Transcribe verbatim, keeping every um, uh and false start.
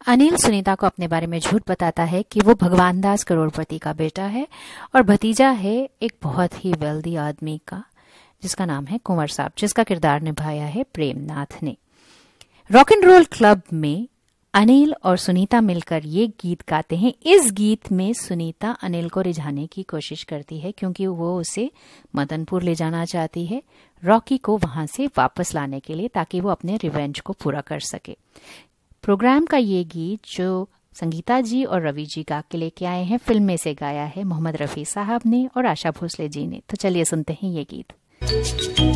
अनिल सुनीता को अपने बारे में झूठ बताता है कि वो भगवान दास करोड़पति का बेटा है और भतीजा है एक बहुत ही वेल्दी आदमी का, जिसका नाम है कुंवर साहब, जिसका किरदार निभाया है प्रेमनाथ ने। रॉक एंड रोल क्लब में अनिल और सुनीता मिलकर ये गीत गाते हैं। इस गीत में सुनीता अनिल को रिझाने की कोशिश करती है क्योंकि वो उसे मदनपुर ले जाना चाहती है, रॉकी को वहां से वापस लाने के लिए, ताकि वो अपने रिवेंज को पूरा कर सके। प्रोग्राम का ये गीत जो संगीता जी और रवि जी गा के लेके आए हैं, फिल्म में से गाया है मोहम्मद रफी साहब ने और आशा भोसले जी ने। तो चलिए सुनते हैं ये गीत।